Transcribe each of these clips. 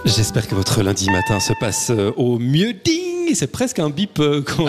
J'espère que votre lundi matin se passe au mieux. Ding! C'est presque un bip.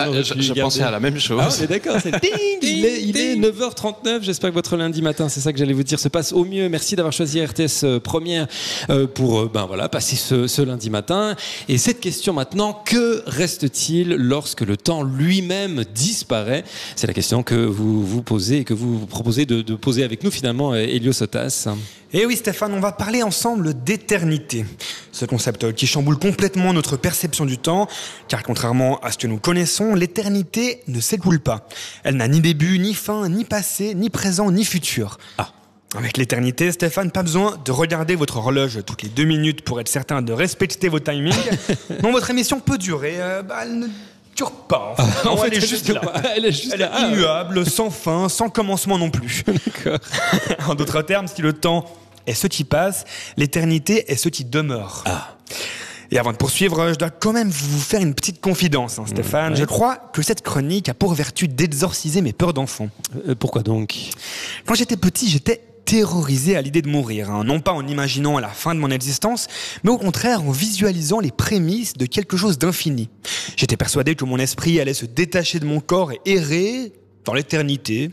Je pensais à la même chose. Ah, on est d'accord, c'est ding! Il est 9h39. J'espère que votre lundi matin, c'est ça que j'allais vous dire, se passe au mieux. Merci d'avoir choisi RTS Première pour passer ce lundi matin. Et cette question maintenant, que reste-t-il lorsque le temps lui-même disparaît? C'est la question que vous vous posez et que vous proposez de poser avec nous finalement, Elio Sotas. Et oui Stéphane, on va parler ensemble d'éternité. Ce concept qui chamboule complètement notre perception du temps, car contrairement à ce que nous connaissons, l'éternité ne s'écoule pas. Elle n'a ni début, ni fin, ni passé, ni présent, ni futur. Ah. Avec l'éternité, Stéphane, pas besoin de regarder votre horloge toutes les 2 minutes pour être certain de respecter vos timings. Non, votre émission peut durer, elle ne dure pas. Elle est juste là. Elle est immuable, sans fin, sans commencement non plus. D'accord. En d'autres termes, si le temps est ce qui passe, l'éternité est ce qui demeure. Ah. Et avant de poursuivre, je dois quand même vous faire une petite confidence, Stéphane. Ouais. Je crois que cette chronique a pour vertu d'exorciser mes peurs d'enfant. Pourquoi donc? Quand j'étais petit, j'étais terrorisé à l'idée de mourir, non pas en imaginant la fin de mon existence, mais au contraire en visualisant les prémices de quelque chose d'infini. J'étais persuadé que mon esprit allait se détacher de mon corps et errer dans l'éternité,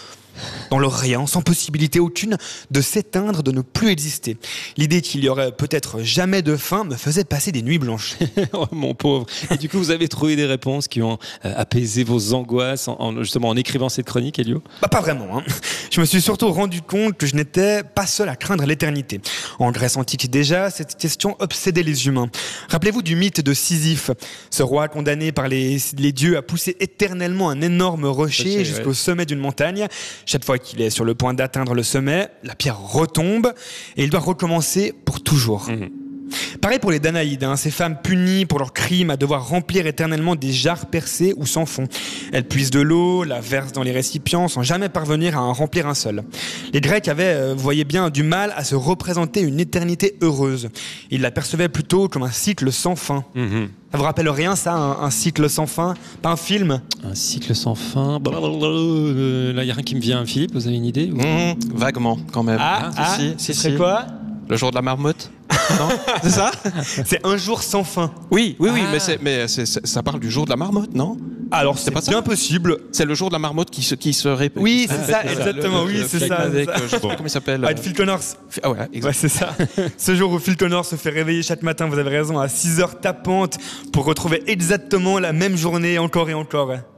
dans le rien, sans possibilité aucune de s'éteindre, de ne plus exister. L'idée qu'il y aurait peut-être jamais de fin me faisait passer des nuits blanches. Oh, mon pauvre. Et du coup, vous avez trouvé des réponses qui ont apaisé vos angoisses justement en écrivant cette chronique, Elio? Pas vraiment. Je me suis surtout rendu compte que je n'étais pas seul à craindre l'éternité. En Grèce antique déjà, cette question obsédait les humains. Rappelez-vous du mythe de Sisyphe, ce roi condamné par les dieux à pousser éternellement un énorme rocher jusqu'au sommet d'une montagne. Chaque fois qu'il est sur le point d'atteindre le sommet, la pierre retombe et il doit recommencer pour toujours. Pareil pour les Danaïdes, ces femmes punies pour leurs crimes à devoir remplir éternellement des jarres percées ou sans fond. Elles puisent de l'eau, la versent dans les récipients sans jamais parvenir à en remplir un seul. Les Grecs avaient, vous voyez bien, du mal à se représenter une éternité heureuse. Ils la percevaient plutôt comme un cycle sans fin. Ça vous rappelle rien ça, un cycle sans fin? Pas un film? Un cycle sans fin. Là, il n'y a rien qui me vient. Philippe, vous avez une idée ou... Vaguement, quand même. Ce serait quoi? Le jour de la marmotte. Non, c'est ça? C'est un jour sans fin. Oui, mais ça parle du jour de la marmotte, non? Alors c'est pas bien ça possible. C'est le jour de la marmotte qui se répète. Oui, c'est ça, exactement. Oui, c'est ça. Avec, je sais pas comment il s'appelle. Phil Connors. Ah ouais, exact. Ouais, c'est ça. Ce jour où Phil Connors se fait réveiller chaque matin, vous avez raison, à 6 heures tapantes pour retrouver exactement la même journée encore et encore.